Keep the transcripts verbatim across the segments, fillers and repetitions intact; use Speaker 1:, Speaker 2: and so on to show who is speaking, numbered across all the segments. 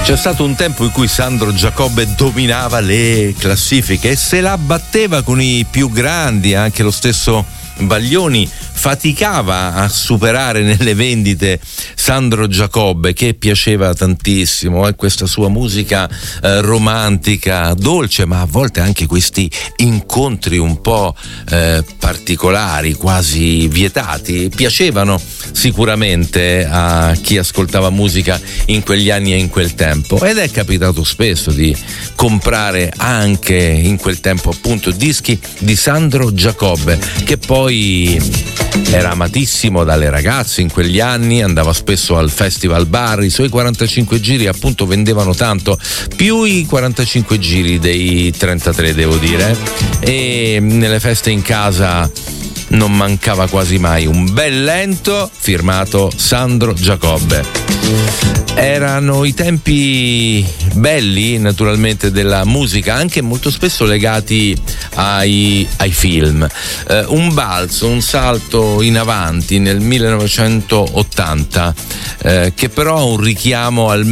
Speaker 1: C'è stato un tempo in cui Sandro Giacobbe dominava le classifiche e se la batteva con i più grandi, anche lo stesso Baglioni faticava a superare nelle vendite Sandro Giacobbe, che piaceva tantissimo, e questa sua musica eh, romantica, dolce, ma a volte anche questi incontri un po' eh, particolari, quasi vietati, piacevano sicuramente a chi ascoltava musica in quegli anni e in quel tempo, ed è capitato spesso di comprare anche in quel tempo appunto dischi di Sandro Giacobbe, che poi era amatissimo dalle ragazze in quegli anni, andava spesso al festival bar, i suoi quarantacinque giri appunto vendevano tanto, più i quarantacinque giri dei trentatré devo dire, e nelle feste in casa non mancava quasi mai un bel lento firmato Sandro Giacobbe. Erano i tempi belli naturalmente della musica, anche molto spesso legati ai, ai film. Eh, un balzo, un salto in avanti nel millenovecentottanta, eh, che però ha un richiamo al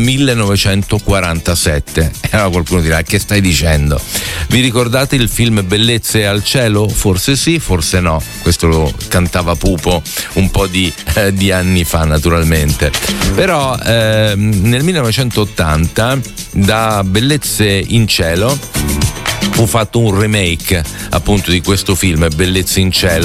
Speaker 1: millenovecentoquarantasette. E allora qualcuno dirà: che stai dicendo? Vi ricordate il film Bellezze al cielo? Forse sì, forse no. Questo lo cantava Pupo un po' di, eh, di anni fa naturalmente. Però eh, nel millenovecentottanta da Bellezze in cielo fu fatto un remake appunto di questo film Bellezze in cielo,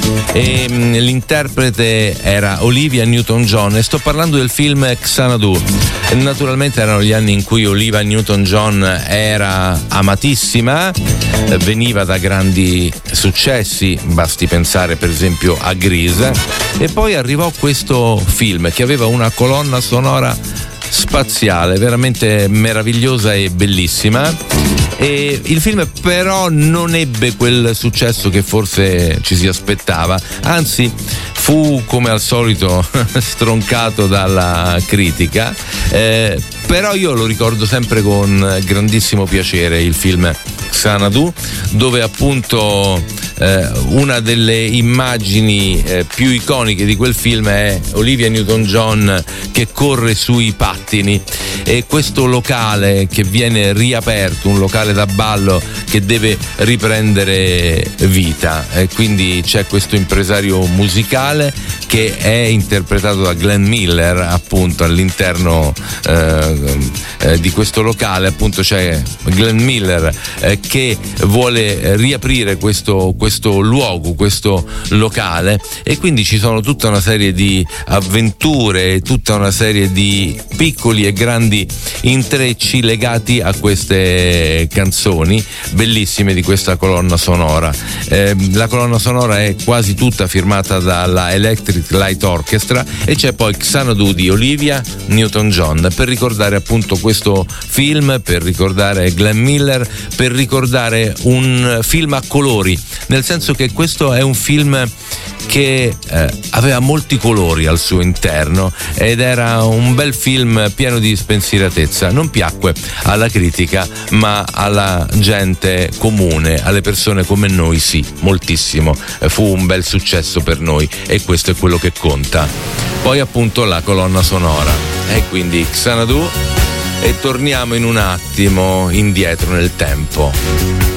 Speaker 1: e mh, l'interprete era Olivia Newton-John, e sto parlando del film Xanadu. Naturalmente erano gli anni in cui Olivia Newton-John era amatissima, eh, veniva da grandi successi, basti pensare per esempio a Grease, e poi arrivò questo film che aveva una colonna sonora spaziale, veramente meravigliosa e bellissima, e il film però non ebbe quel successo che forse ci si aspettava, anzi fu come al solito stroncato dalla critica, eh, però io lo ricordo sempre con grandissimo piacere il film Xanadu, dove appunto eh, una delle immagini eh, più iconiche di quel film è Olivia Newton-John che corre sui pattini, e questo locale che viene riaperto, un locale da ballo che deve riprendere vita, e quindi c'è questo impresario musicale che è interpretato da Glenn Miller appunto all'interno eh, eh, di questo locale. Appunto c'è Glenn Miller eh, che vuole riaprire questo, questo luogo, questo locale, e quindi ci sono tutta una serie di avventure, tutta una serie di piccoli e grandi intrecci legati a queste canzoni bellissime di questa colonna sonora. Eh, la colonna sonora è quasi tutta firmata dalla Electric Light Orchestra, e c'è poi Xanadu di Olivia Newton-John per ricordare appunto questo film, per ricordare Glenn Miller, per ricordare un film a colori, nel senso che questo è un film che eh, aveva molti colori al suo interno ed era un bel film pieno di spensieratezza. Non piacque alla critica, ma alla gente comune, alle persone come noi sì, moltissimo. Eh, fu un bel successo per noi, e questo è quello che conta. Poi appunto la colonna sonora, e quindi Xanadu, e torniamo in un attimo indietro nel tempo.